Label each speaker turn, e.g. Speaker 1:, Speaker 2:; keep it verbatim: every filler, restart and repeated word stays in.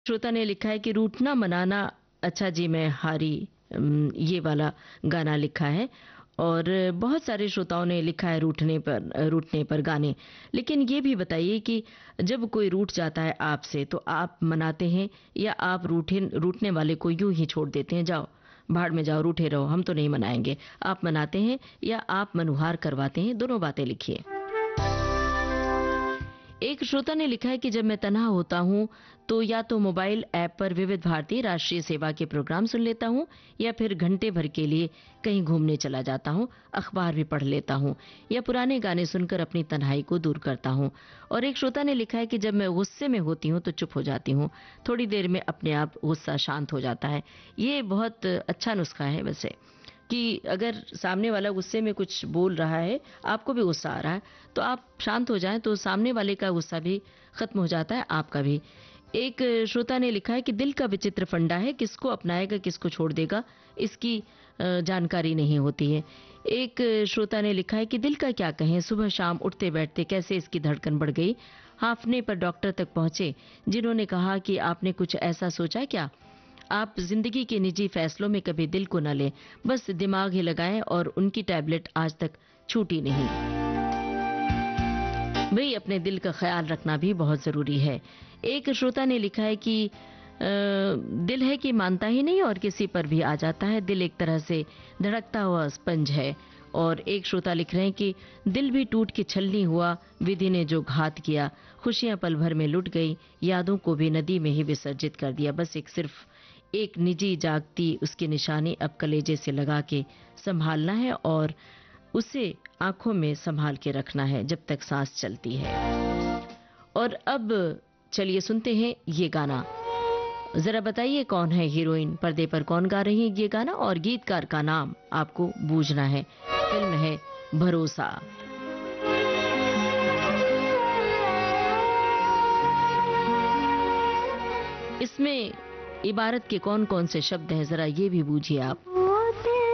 Speaker 1: श्रोता ने लिखा है कि रूठना मनाना, अच्छा जी मैं हारी, अम, ये वाला गाना लिखा है। और बहुत सारे श्रोताओं ने लिखा है रूठने पर रूठने पर गाने। लेकिन ये भी बताइए कि जब कोई रूठ जाता है आपसे तो आप मनाते हैं या आप रूठे रूठने वाले को यूं ही छोड़ देते हैं, जाओ भाड़ में जाओ, रूठे रहो, हम तो नहीं मनाएंगे। आप मनाते हैं या आप मनुहार करवाते हैं? दोनों बातें लिखिए। एक श्रोता ने लिखा है कि जब मैं तन्हा होता हूं तो या तो मोबाइल ऐप पर विविध भारती राष्ट्रीय सेवा के प्रोग्राम सुन लेता हूं या फिर घंटे भर के लिए कहीं घूमने चला जाता हूं, अखबार भी पढ़ लेता हूं या पुराने गाने सुनकर अपनी तन्हाई को दूर करता हूं। और एक श्रोता ने लिखा है कि जब मैं गुस्से में होती हूं तो चुप हो जाती हूं, थोड़ी देर में अपने आप गुस्सा शांत हो जाता है। ये बहुत अच्छा नुस्खा है वैसे, कि अगर सामने वाला गुस्से में कुछ बोल रहा है, आपको भी गुस्सा आ रहा है, तो आप शांत हो जाएं तो सामने वाले का गुस्सा भी खत्म हो जाता है, आपका भी। एक श्रोता ने लिखा है कि दिल का विचित्र फंडा है, किसको अपनाएगा किसको छोड़ देगा, इसकी अ, जानकारी नहीं होती है। एक श्रोता ने लिखा है कि दिल का क्या कहें, सुबह शाम उठते बैठते कैसे इसकी धड़कन बढ़ गई। हांफने पर डॉक्टर तक पहुंचे, जिन्होंने कहा कि आपने कुछ ऐसा सोचा क्या। आप जिंदगी के निजी फैसलों में कभी दिल को न लें, बस दिमाग ही लगाएं, और उनकी टैबलेट आज तक छूटी नहीं। वही अपने दिल का ख्याल रखना भी बहुत जरूरी है। एक श्रोता ने लिखा है कि अ, दिल है कि मानता ही नहीं और किसी पर भी आ जाता है, दिल एक तरह से धड़कता हुआ स्पंज है। और एक श्रोता लिख रहे हैं कि दिल भी टूट के छलनी हुआ, विधि ने जो घात किया, खुशियां पल भर में लुट गई, यादों को भी नदी में ही विसर्जित कर दिया। बस एक सिर्फ एक निजी जागती उसकी निशानी अब कलेजे से लगा के संभालना है और उसे आंखों में संभाल के रखना है जब तक सांस चलती है। और अब चलिए सुनते हैं ये गाना। जरा बताइए कौन है हीरोइन, पर्दे पर कौन गा रही है ये गाना, और गीतकार का नाम आपको बूझना है। फिल्म है भरोसा। इसमें इबारत के कौन कौन से शब्द हैं, जरा ये भी बूझिए आप।